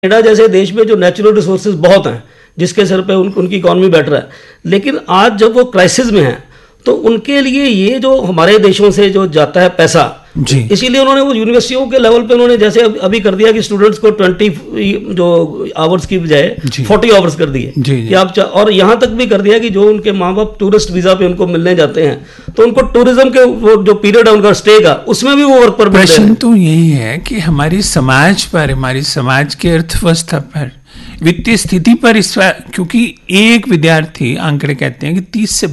Canada जैसे देश में जो नेचुरल रिसोर्सेज बहुत हैं, जिसके सर पे उनकी इकॉनमी बेटर है, लेकिन आज जब वो क्राइसिस में है तो उनके लिए ये जो हमारे देशों से जो जाता है पैसा, इसीलिए उन्होंने वो यूनिवर्सिटियों के लेवल पे उन्होंने जैसे अभी कर दिया कि स्टूडेंट्स को 20 जो आवर्स की बजाय 40 आवर्स कर दिए कि आप और यहाँ तक भी कर दिया कि जो उनके माँ बाप टूरिस्ट वीजा पे उनको मिलने जाते हैं तो उनको टूरिज्म के वो जो पीरियड है उनका स्टे का, उसमें भी वो वर्क पर। प्रश्न तो यही है कि हमारी समाज पर, हमारी समाज की अर्थव्यवस्था पर, वित्तीय स्थिति पर, इस क्योंकि एक विद्यार्थी, आंकड़े कहते हैं कि 30 से